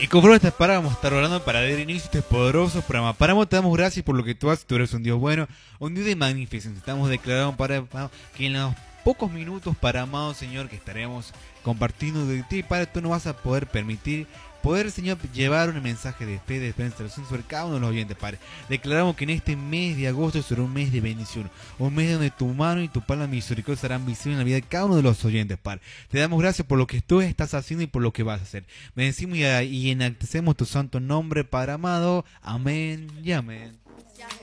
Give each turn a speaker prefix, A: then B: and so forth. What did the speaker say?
A: Y conforme esta palabra vamos a estar orando para dar inicio a este poderoso programa. Paramos, te damos gracias por lo que tú haces. Tú eres un Dios bueno, un Dios de magnificencia. Estamos declarando para que en los pocos minutos, para amado Señor, que estaremos compartiendo de ti, Padre, tú nos vas a poder permitir, Señor, llevar un mensaje de fe, de esperanza sobre cada uno de los oyentes, Padre. Declaramos que en este mes de agosto será un mes de bendición, un mes donde tu mano y tu palma misericordia serán visibles en la vida de cada uno de los oyentes, Padre. Te damos gracias por lo que tú estás haciendo y por lo que vas a hacer. Bendecimos y enaltecemos tu santo nombre, Padre amado. Amén y amén.